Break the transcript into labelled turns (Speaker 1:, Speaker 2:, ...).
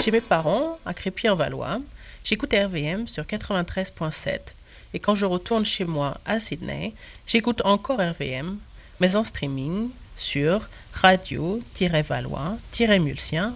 Speaker 1: Chez mes parents, à Crépy-en-Valois, j'écoute RVM sur 93.7. Et quand je retourne chez moi à Sydney, j'écoute encore RVM, mais en streaming sur radio-valois-mulsien.com.